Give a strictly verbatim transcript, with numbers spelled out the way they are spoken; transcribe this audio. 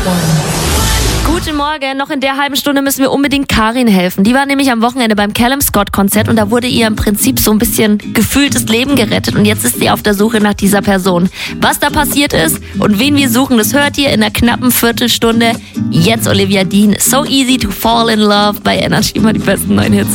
Guten Morgen, noch in der halben Stunde müssen wir unbedingt Karin helfen. Die war nämlich am Wochenende beim Callum Scott Konzert und da wurde ihr im Prinzip so ein bisschen gefühltes Leben gerettet und jetzt ist sie auf der Suche nach dieser Person. Was da passiert ist und wen wir suchen, das hört ihr in einer knappen Viertelstunde. Jetzt Olivia Dean, So Easy to Fall in Love bei Energy, immer die besten neuen Hits.